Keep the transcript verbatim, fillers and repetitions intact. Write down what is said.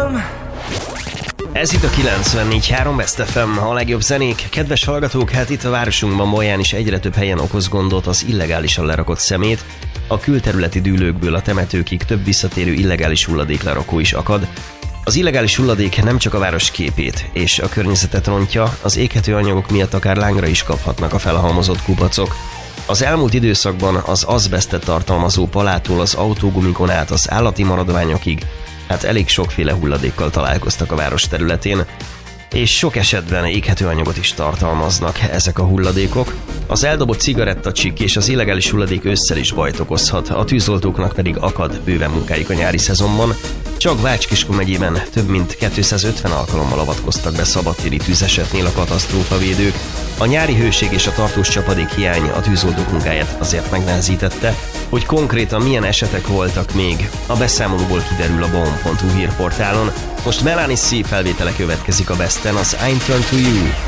Welcome. Ez itt a kilencvennégy három Best ef em, a legjobb zenék. Kedves hallgatók, hát itt a városunkban Bolyán is egyre több helyen okoz gondot az illegálisan lerakott szemét. A külterületi dűlőkből a temetőkig több visszatérő illegális hulladéklerakó is akad. Az illegális hulladék nem csak a város képét és a környezetet rontja, az éghető anyagok miatt akár lángra is kaphatnak a felhalmozott kupacok. Az elmúlt időszakban az azbesztet tartalmazó palától az autógumikon át az állati maradványokig, hát elég sokféle hulladékkal találkoztak a város területén, és sok esetben éghető anyagot is tartalmaznak ezek a hulladékok. Az eldobott cigarettacsik és az illegális hulladék ősszel is bajt okozhat, a tűzoltóknak pedig akad bőven munkájuk a nyári szezonban. Csak Bács-Kiskun megyében több mint kétszázötven alkalommal avatkoztak be szabadtéri tűzesetnél a katasztrófavédők. A nyári hőség és a tartós csapadék hiány a tűzoltók munkáját azért megnehezítette. Hogy konkrétan milyen esetek voltak még, a beszámolóból kiderül a bom pont hu hírportálon. Most Melanie C felvétele következik a Besten, az I'm Turn to You.